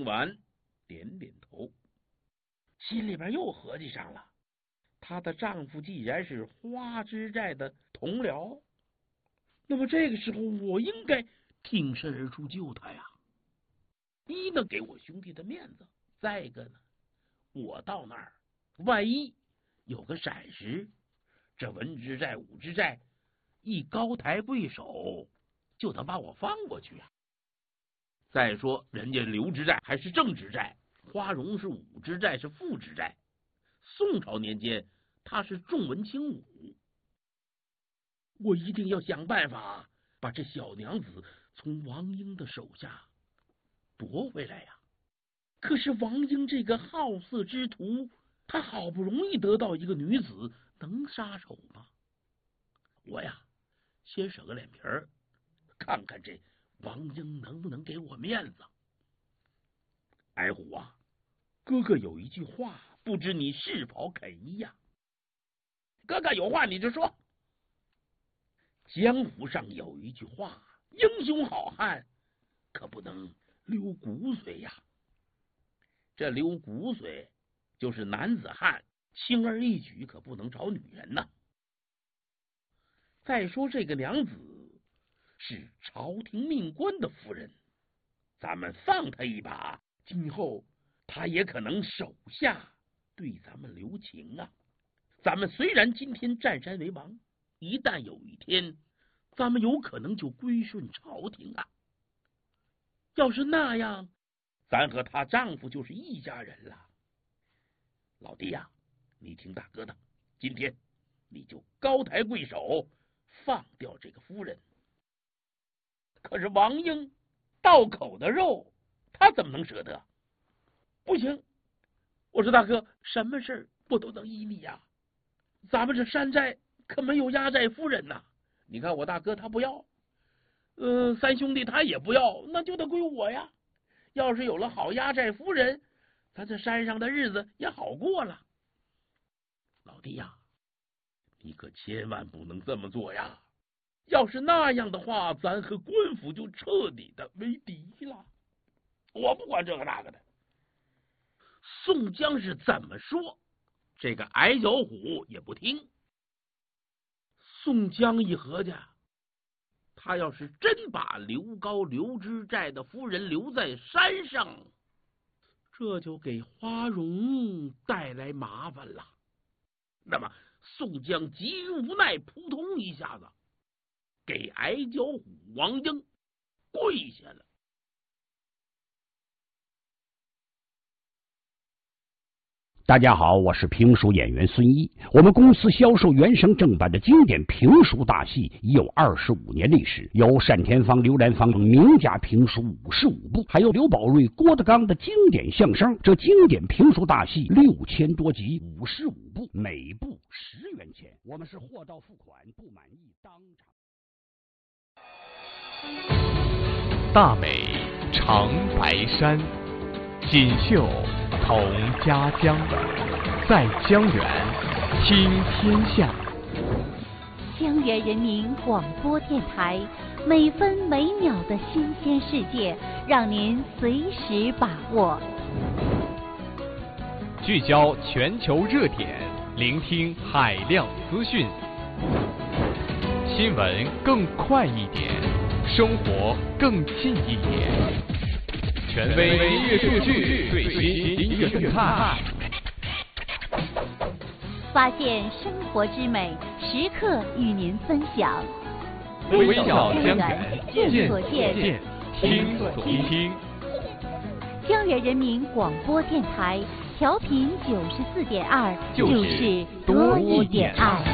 听完点点头，心里边又合计上了，她的丈夫既然是花之寨的同僚，那么这个时候我应该挺身而出救他呀。一呢，给我兄弟的面子，再一个呢，我到那儿万一有个闪失，这文之寨武之寨一高抬贵手就能把我放过去啊。再说人家刘之寨还是正之寨，花荣是武之寨，是副之寨，宋朝年间他是重文轻武，我一定要想办法把这小娘子从王英的手下夺回来呀。可是王英这个好色之徒，他好不容易得到一个女子，能撒手吗？我呀，先省个脸皮儿，看看这王英能不能给我面子。矮虎啊，哥哥有一句话，不知你是否肯依呀？哥哥有话你就说。江湖上有一句话，英雄好汉可不能留骨髓呀。这留骨髓就是男子汉轻而易举可不能找女人呐。再说这个娘子是朝廷命官的夫人，咱们放她一把，今后她也可能手下对咱们留情啊。咱们虽然今天占山为王，一旦有一天咱们有可能就归顺朝廷啊。要是那样，咱和她丈夫就是一家人了。老弟呀，你听大哥的，今天你就高抬贵手放掉这个夫人。可是王英道口的肉，他怎么能舍得？不行，我说大哥，什么事我都能依你呀。咱们这山寨可没有压寨夫人呐。你看我大哥他不要，三兄弟他也不要，那就得归我呀。要是有了好压寨夫人，咱这山上的日子也好过了。老弟呀，你可千万不能这么做呀。要是那样的话，咱和官府就彻底的为敌了。我不管这个那个的。宋江是怎么说，这个矮脚虎也不听。宋江一合计，他要是真把刘高刘之寨的夫人留在山上，这就给花荣带来麻烦了。那么宋江急于无奈，扑通一下子给矮脚虎王英跪下了。 大家好，我是评书演员孙一。我们公司销售原声正版的经典评书大戏已有25年历史，有单田芳、刘兰芳等名家评书55部，还有刘宝瑞、郭德纲的经典相声。这经典评书大戏6000多集，55部，每部10元钱。我们是货到付款，不满意当场。 大美长白山，锦绣同家乡，在江源听天下。 江源人民广播电台，每分每秒的新鲜世界，让您随时把握。 聚焦全球热点，聆听海量资讯，新闻更快一点，生活更近一点。权威音乐数据，最新音乐动态， 发现生活之美，时刻与您分享。 微笑江源， 见所见， 听所听。 江源人民广播电台，调频94.2，就是多一点爱。